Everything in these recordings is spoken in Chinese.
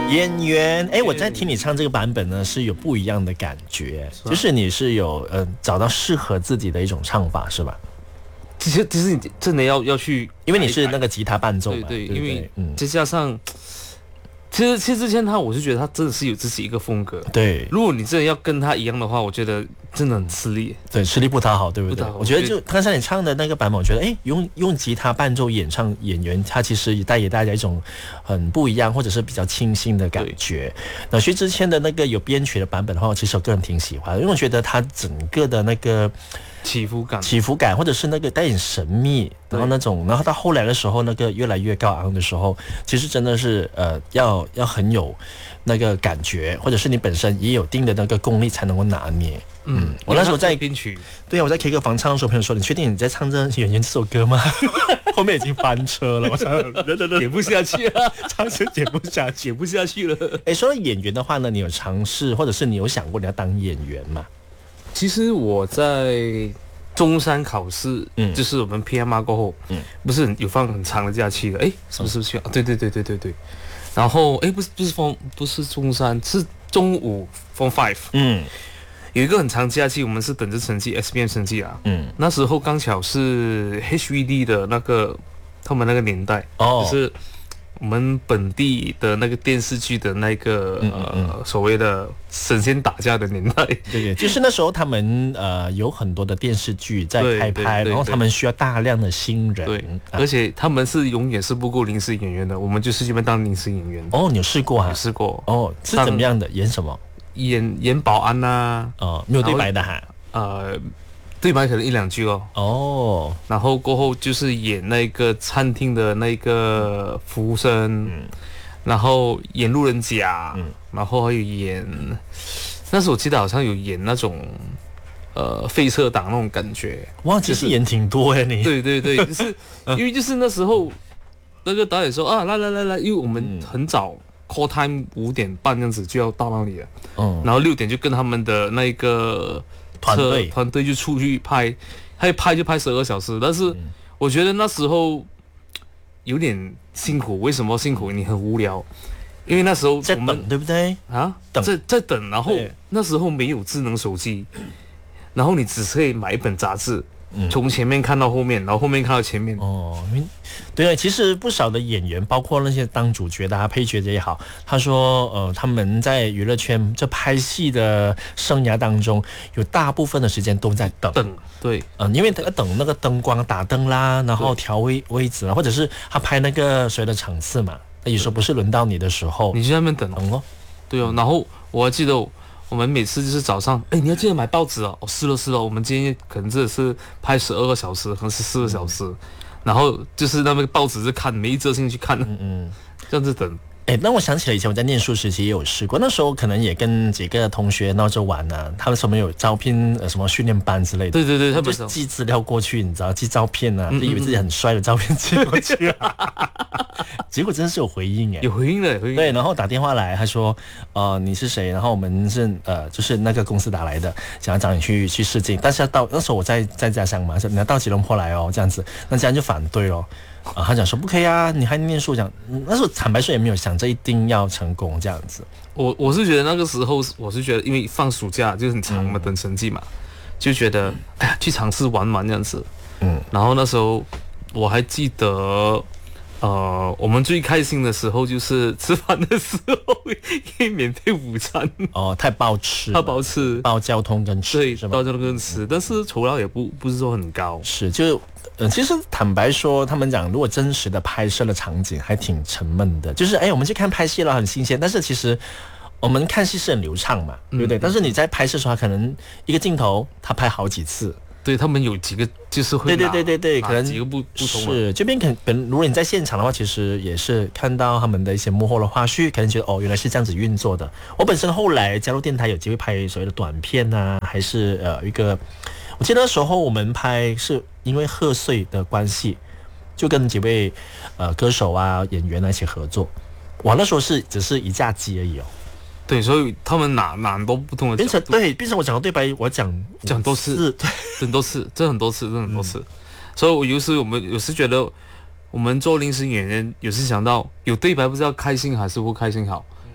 演员，哎，我在听你唱这个版本呢，是有不一样的感觉，就是你是有找到适合自己的一种唱法，是吧？ 其实你真的要去， 因为你是那个吉他伴奏嘛， 对， 对， 因为再加上，其实之前我是觉得他真的是有自己一个风格， 对。 如果你真的要跟他一样的话，我觉得真的很吃力， 对，吃力不讨好，对不对？我觉得就刚才你唱的那个版本，我觉得哎，用吉他伴奏演唱演员，他其实也带给大家一种很不一样，或者是比较清新的感觉。那薛之谦的那个有编曲的版本的话，其实我个人挺喜欢，因为我觉得他整个的那个起伏感， 或者是那个带点神秘，然后那种，然后到后来的时候，那个越来越高昂的时候，其实真的是要很有那个感觉，或者是你本身也有一定的那个功力才能够拿捏。我那时候在编曲， 对啊，我在 K 歌房唱的时候，朋友说：“你确定你在唱这演员这首歌吗？”后面已经翻车了，我想演不下去了， 唱是演不下去了。哎，说到演员的话呢，你有尝试，或者是你有想过你要当演员吗？ 其实我在中山考试，就是我们 PMR 过后，不是有放很长的假期的，哎，是不是去？对。然后哎，不是中山，是中午 Form 5，有一个很长假期，我们是等着成绩 SPM 成绩啊，那时候刚巧是 HVD 的那个他们那个年代，就是我们本地的那个电视剧的那个所谓的神仙打架的年代， 对，就是那时候他们有很多的电视剧在开拍，然后他们需要大量的新人， 对，而且他们是永远是不够临时演员的，我们就是这边当临时演员。 哦，你有试过啊？ 有试过。 哦，是怎么样的？演什么？ 演保安呐。 没有对白的哈。 对白可能一两句哦。然后过后就是演那个餐厅的那个服务生，然后演路人甲，然后还有演，那时候我记得好像有演那种废车党那种感觉。 哇，其实演挺多呀你。 对，就是因为就是那时候那个导演说啊，来，因为我们很早 call time 5点半这样子就要到那里了，然后6点就跟他们的那个团队就出去拍，他一拍就拍12小时，但是我觉得那时候有点辛苦。为什么辛苦？你很无聊，因为那时候在等，对不对啊？在等，然后那时候没有智能手机，然后你只可以买一本杂志，从前面看到后面，然后后面看到前面。 对，其实不少的演员，包括那些当主角的配角的也好，他说他们在娱乐圈这拍戏的生涯当中，有大部分的时间都在等。 对， 因为他要等那个灯光打灯啦，然后调位置啦，或者是他拍那个谁的场次嘛，有时候不是轮到你的时候， 你就在那边等哦。对哦，然后我还记得我们每次就是早上，哎，你要记得买报纸哦。是了，我们今天可能真的是拍12个小时，可能14个小时，然后就是那个报纸是看，每一则进去看，这样子等。 那我想起了以前我在念书时期也有试过，那时候可能也跟几个同学闹着玩啊，他们什么有招聘什么训练班之类的， 对， 他们就寄资料过去，你知道，寄照片啊，以为自己很帅的照片寄过去结果真的是有回应有回应的， 对，然后打电话来，他说你是谁？然后我们是就是那个公司打来的，想要找你去试镜，但是到那时候我在家乡嘛，说你要到吉隆坡来哦，这样子，那家人就反对咯。他讲说不可以啊，你还念书，讲那时候坦白说也没有想着一定要成功这样子。 我是觉得那个时候，我是觉得因为放暑假就很长嘛，等成绩嘛，就觉得哎呀去尝试玩这样子。然后那时候我还记得，我们最开心的时候就是吃饭的时候可以免费午餐。 太包吃，包交通跟吃， 对，包交通跟吃，但是酬劳也不是说很高。 是，就其实坦白说，他们讲如果真实的拍摄的场景还挺沉闷的，就是我们去看拍戏了很新鲜，但是其实我们看戏是很流畅嘛，对不对？但是你在拍摄的时候，可能一个镜头他拍好几次。 对，他们有几个就是会对，可能几个不同是这边可能如果你在现场的话，其实也是看到他们的一些幕后的花絮，可能觉得原来是这样子运作的。我本身后来加入电台有机会拍所谓的短片啊，还是一个，我记得那时候我们拍是因为贺岁的关系，就跟几位歌手啊演员一起合作。哇，那时候只是一架机而已哦。 对，所以他们哪都不同的角度， 变成我讲的对白，我讲多次，很多次，真的很多次。所以我有时觉得，我们做临时演员，有时想到有对白不知道开心还是不开心好，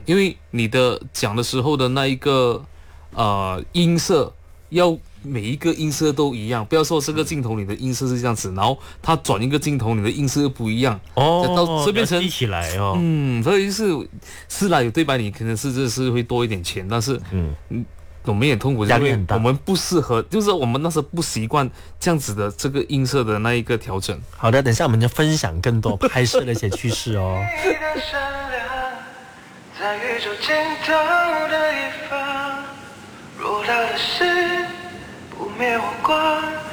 因为你的讲的时候的那一个音色要每一个音色都一样，不要说这个镜头你的音色是这样子，然后它转一个镜头你的音色又不一样哦， 这变成记起来哦。 所以是啦，有对白你可能是会多一点钱，但是我们也痛苦，因为我们不适合，就是我们那时候不习惯这样子的这个音色的那一个调整。 好的，等一下我们就分享更多拍摄的一些趣事哦。 在宇宙尽头的一方，偌大的事不灭我光。